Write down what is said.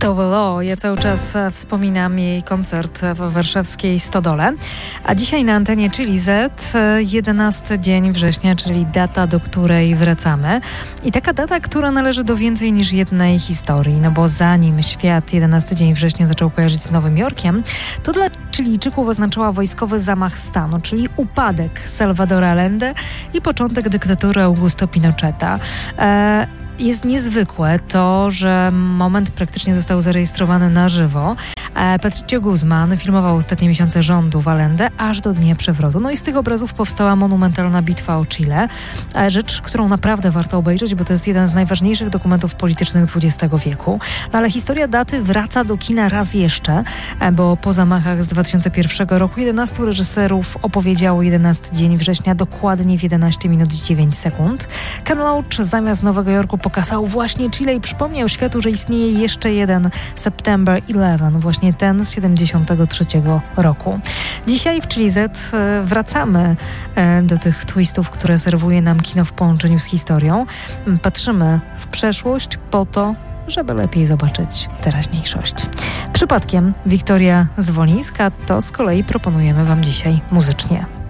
Tove Lo. Ja cały czas wspominam jej koncert w warszawskiej Stodole. A dzisiaj na antenie Chili Z 11 dzień września, czyli data, do której wracamy. I taka data, która należy do więcej niż jednej historii. No bo zanim świat 11 dzień września zaczął kojarzyć z Nowym Jorkiem, to dla Chilijczyków oznaczała wojskowy zamach stanu, czyli upadek Salvadora Allende i początek dyktatury Augusto Pinocheta. Jest niezwykłe to, że moment praktycznie został zarejestrowany na żywo. Patricio Guzman filmował ostatnie miesiące rządów Allende aż do dnia przewrotu. No i z tych obrazów powstała monumentalna bitwa o Chile. Rzecz, którą naprawdę warto obejrzeć, bo to jest jeden z najważniejszych dokumentów politycznych XX wieku. No ale historia daty wraca do kina raz jeszcze, bo po zamachach z 2001 roku 11 reżyserów opowiedziało 11 dzień września dokładnie w 11 minut i 9 sekund. Ken Loach zamiast Nowego Jorku pokazał właśnie Chile i przypomniał światu, że istnieje jeszcze jeden September 11, właśnie ten z 73 roku. Dzisiaj w Chili Z wracamy do tych twistów, które serwuje nam kino w połączeniu z historią. Patrzymy w przeszłość po to, żeby lepiej zobaczyć teraźniejszość. Przypadkiem Wiktoria Zwolińska, to z kolei proponujemy Wam dzisiaj muzycznie.